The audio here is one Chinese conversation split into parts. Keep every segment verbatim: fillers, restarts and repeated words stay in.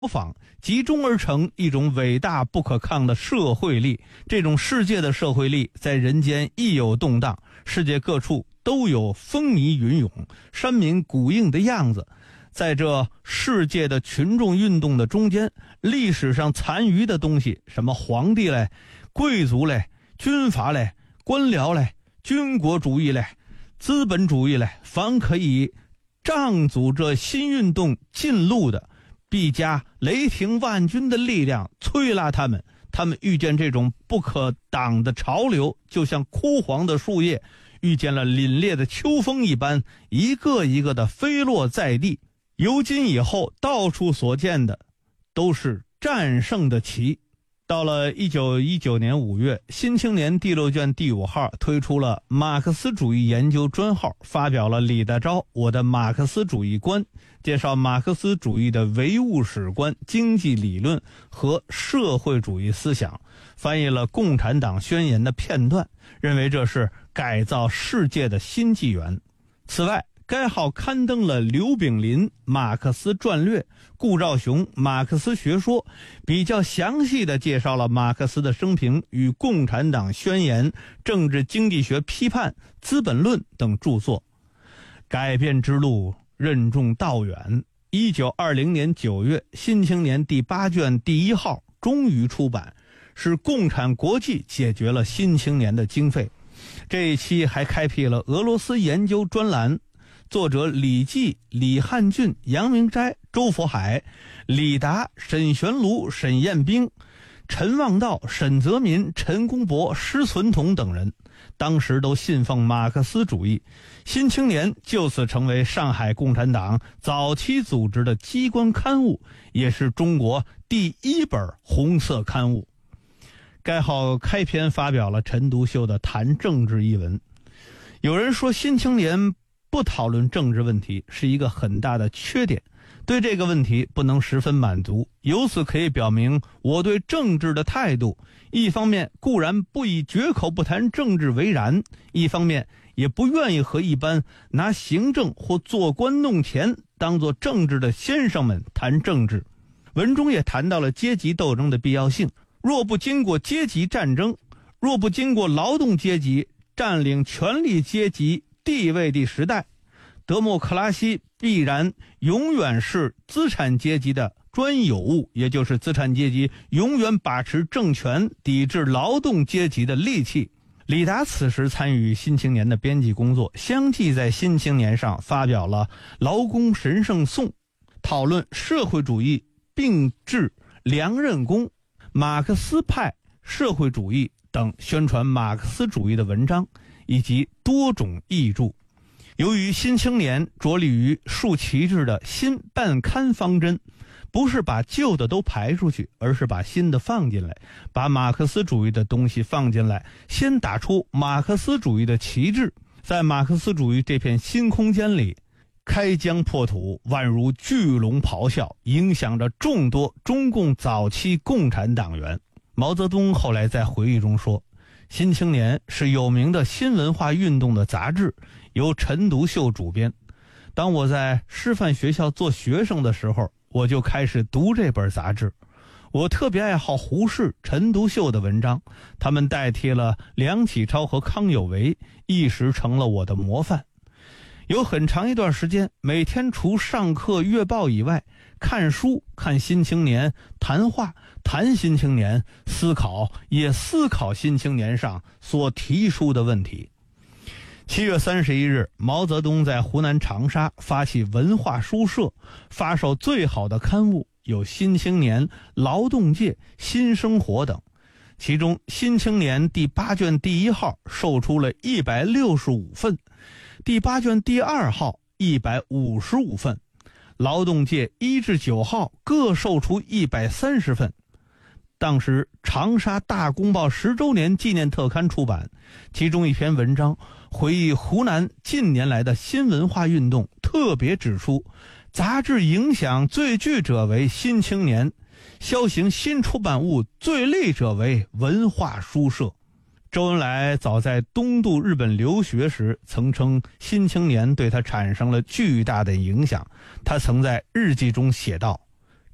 模仿，集中而成一种伟大不可抗的社会力。这种世界的社会力在人间亦有动荡，世界各处都有风泥云涌、山民谷应的样子。在这世界的群众运动的中间，历史上残余的东西，什么皇帝嘞、贵族嘞、军阀嘞、官僚嘞、军国主义嘞、资本主义嘞，凡可以障阻这新运动进路的，必加雷霆万钧的力量催拉他们。他们遇见这种不可挡的潮流，就像枯黄的树叶遇见了凛冽的秋风一般，一个一个的飞落在地。由今以后，到处所见的都是战胜的旗。到了一九一九年五月，新青年第六卷第五号推出了马克思主义研究专号，发表了李大钊我的马克思主义观，介绍马克思主义的唯物史观、经济理论和社会主义思想，翻译了共产党宣言的片段，认为这是改造世界的新纪元。此外，该号刊登了刘炳林马克思传略、顾兆雄马克思学说，比较详细地介绍了马克思的生平与共产党宣言、政治经济学批判、资本论等著作。改变之路任重道远。一九二零年九月，新青年第八卷第一号终于出版，是共产国际解决了新青年的经费。这一期还开辟了俄罗斯研究专栏，作者李济、李汉俊、杨明斋、周佛海、李达、沈玄庐、沈彦兵、陈望道、沈泽民、陈公博、施存同等人，当时都信奉马克思主义。新青年就此成为上海共产党早期组织的机关刊物，也是中国第一本红色刊物。该号开篇发表了陈独秀的《谈政治》一文。有人说新青年不讨论政治问题是一个很大的缺点，对这个问题不能十分满足。由此可以表明我对政治的态度，一方面固然不以绝口不谈政治为然，一方面也不愿意和一般拿行政或做官弄钱当作政治的先生们谈政治。文中也谈到了阶级斗争的必要性，若不经过阶级战争，若不经过劳动阶级占领权力阶级地位的时代，德莫克拉西必然永远是资产阶级的专有物，也就是资产阶级永远把持政权，抵制劳动阶级的利器。李达此时参与新青年的编辑工作，相继在新青年上发表了劳工神圣颂，讨论社会主义并治良任工、马克思派社会主义等宣传马克思主义的文章，以及多种译著。由于新青年着力于树旗帜的新办刊方针，不是把旧的都排出去，而是把新的放进来，把马克思主义的东西放进来，先打出马克思主义的旗帜，在马克思主义这片新空间里开疆破土，宛如巨龙咆哮，影响着众多中共早期共产党员。毛泽东后来在回忆中说，新青年是有名的新文化运动的杂志，由陈独秀主编。当我在师范学校做学生的时候，我就开始读这本杂志。我特别爱好胡适、陈独秀的文章，他们代替了梁启超和康有为，一时成了我的模范。有很长一段时间，每天除上课阅报以外，看书、看新青年，谈话、谈新青年，思考也思考新青年上所提出的问题。七月三十一日，毛泽东在湖南长沙发起文化书社，发售最好的刊物有《新青年》《劳动界》《新生活》等，其中《新青年》第八卷第一号售出了一百六十五份，第八卷第二号一百五十五份，劳动界一至九号各售出一百三十份。当时长沙大公报十周年纪念特刊出版，其中一篇文章回忆湖南近年来的新文化运动，特别指出杂志影响最巨者为新青年，销行新出版物最利者为文化书社。周恩来早在东渡日本留学时曾称新青年对他产生了巨大的影响，他曾在日记中写道，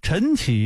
晨起